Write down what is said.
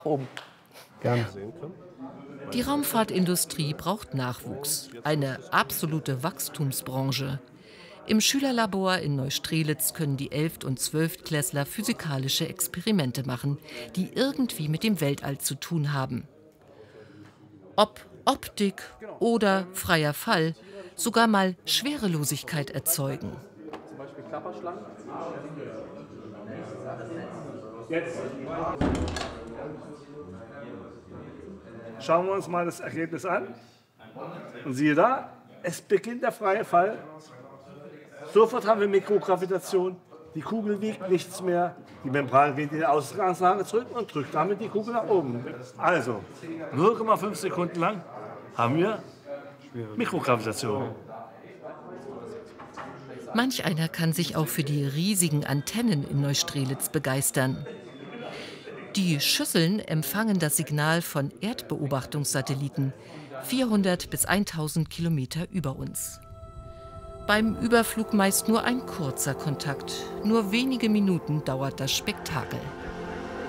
Oben. Gerne. Die Raumfahrtindustrie braucht Nachwuchs, eine absolute Wachstumsbranche. Im Schülerlabor in Neustrelitz können die 11. und 12. physikalische Experimente machen, die irgendwie mit dem Weltall zu tun haben. Ob Optik oder freier Fall, sogar mal Schwerelosigkeit erzeugen. Zum Beispiel Klapperschlangen. Schauen wir uns mal das Ergebnis an. Und siehe da, es beginnt der freie Fall. Sofort haben wir Mikrogravitation. Die Kugel wiegt nichts mehr. Die Membran geht in die Ausgangslage zurück und drückt damit die Kugel nach oben. Also 0,5 Sekunden lang haben wir Mikrogravitation. Manch einer kann sich auch für die riesigen Antennen in Neustrelitz begeistern. Die Schüsseln empfangen das Signal von Erdbeobachtungssatelliten 400 bis 1000 Kilometer über uns. Beim Überflug meist nur ein kurzer Kontakt. Nur wenige Minuten dauert das Spektakel.